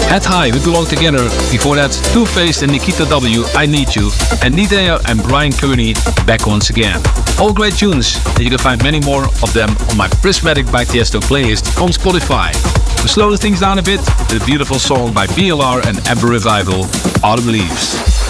Head High, We Belong Together. Before that, Two-Faced and Nikita W, I Need You. And Nidea and Brian Kearney, Back Once Again. All great tunes, and you can find many more of them on my Prismatic by Tiesto playlist on Spotify. To slow things down a bit, the beautiful song by BLR and Amber Revival, Autumn Leaves.